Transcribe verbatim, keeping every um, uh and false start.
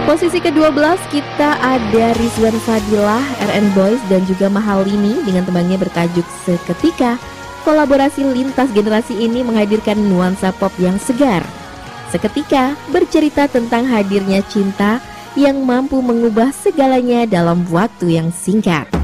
Posisi kedua belas kita ada Rizwan Fadilah, R N Boys dan juga Mahalini dengan tembangnya bertajuk Seketika. Kolaborasi lintas generasi ini menghadirkan nuansa pop yang segar. Seketika bercerita tentang hadirnya cinta yang mampu mengubah segalanya dalam waktu yang singkat.